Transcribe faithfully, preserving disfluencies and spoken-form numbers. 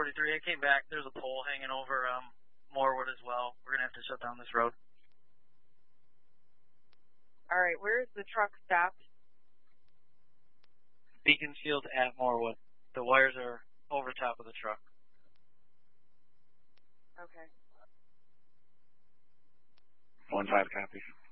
forty-three, I came back. There's a pole hanging over um, Morewood as well. We're going to have to shut down this road. All right, where is the truck stopped? Beaconsfield at Morewood. The wires are over top of the truck. Okay. One five copies.